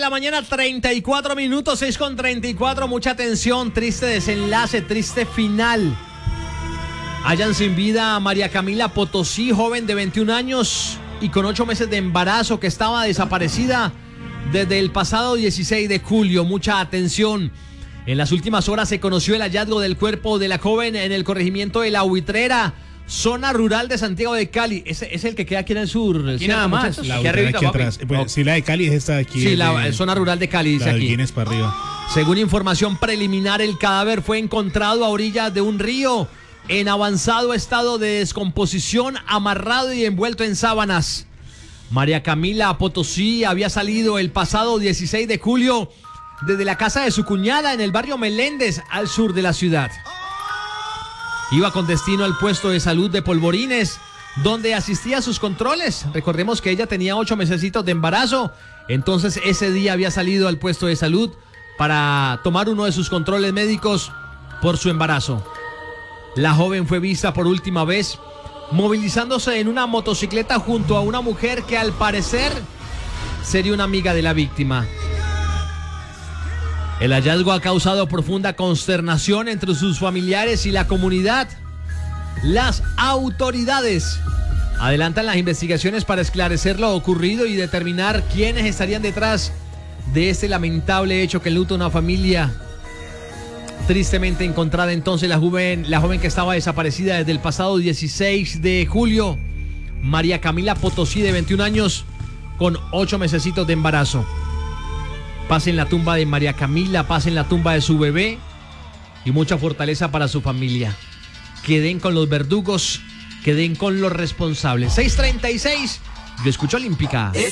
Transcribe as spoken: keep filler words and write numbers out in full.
la mañana, treinta y cuatro minutos, seis con treinta y cuatro. Mucha atención, triste desenlace, triste final. Hallan sin vida a María Camila Potosí, joven de veintiún años y con ocho meses de embarazo, que estaba desaparecida desde el pasado dieciséis de julio. Mucha atención. En las últimas horas se conoció el hallazgo del cuerpo de la joven en el corregimiento de La Huitrera, zona rural de Santiago de Cali. Ese es el que queda aquí en el sur. Aquí nada más. La aquí, arriba, aquí atrás. Pues, si la de Cali es esta de aquí. Sí, la de, zona rural de Cali, dice aquí. La para arriba. Según información preliminar, el cadáver fue encontrado a orillas de un río en avanzado estado de descomposición, amarrado y envuelto en sábanas. María Camila Potosí había salido el pasado dieciséis de julio desde la casa de su cuñada en el barrio Meléndez, al sur de la ciudad. Iba con destino al puesto de salud de Polvorines, donde asistía a sus controles. Recordemos que ella tenía ocho mesecitos de embarazo, entonces ese día había salido al puesto de salud para tomar uno de sus controles médicos por su embarazo. La joven fue vista por última vez movilizándose en una motocicleta junto a una mujer que al parecer sería una amiga de la víctima. El hallazgo ha causado profunda consternación entre sus familiares y la comunidad. Las autoridades adelantan las investigaciones para esclarecer lo ocurrido y determinar quiénes estarían detrás de este lamentable hecho que enluta una familia. Tristemente encontrada entonces la joven, la joven que estaba desaparecida desde el pasado dieciséis de julio, María Camila Potosí, de veintiún años, con ocho mesecitos de embarazo. Paz en la tumba de María Camila, paz en la tumba de su bebé y mucha fortaleza para su familia. Queden con los verdugos, queden con los responsables. seis treinta y seis, yo escucho Olímpica.